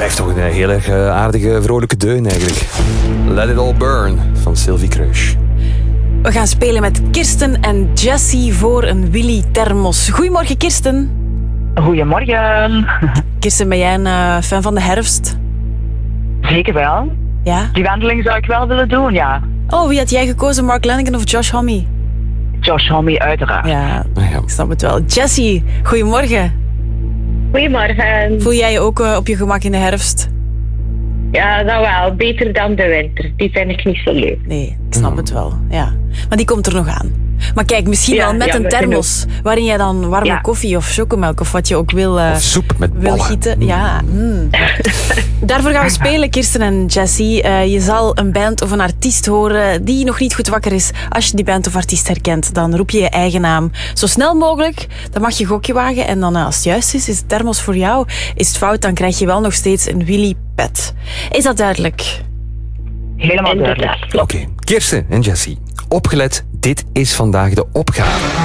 Blijft toch een heel erg aardige, vrolijke deun eigenlijk. Let It All Burn van Sylvie Crush. We gaan spelen met Kirsten en Jessie voor een Willy Thermos. Goedemorgen, Kirsten. Goedemorgen. Kirsten, ben jij een fan van de herfst? Zeker wel. Ja? Die wandeling zou ik wel willen doen, ja. Oh, wie had jij gekozen? Mark Lanigan of Josh Homme? Josh Homme, uiteraard. Ja, ik snap het wel. Jessie, goedemorgen. Goedemorgen. Voel jij je ook op je gemak in de herfst? Ja, dat wel. Beter dan de winter. Die vind ik niet zo leuk. Nee, ik snap het wel. Ja. Maar die komt er nog aan. Maar kijk, misschien wel met een thermos waarin jij dan warme koffie of chocomelk of wat je ook wil, of soep met ballen. gieten. Ja. Daarvoor gaan we spelen, Kirsten en Jessie. Je zal een band of een artiest horen die nog niet goed wakker is. Als je die band of artiest herkent, dan roep je je eigen naam zo snel mogelijk. Dan mag je een gokje wagen en dan als het juist is het thermos voor jou. Is het fout, dan krijg je wel nog steeds een Willy pet. Is dat duidelijk? Helemaal duidelijk. Oké, Kirsten en Jessie, opgelet. Dit is vandaag de opgave.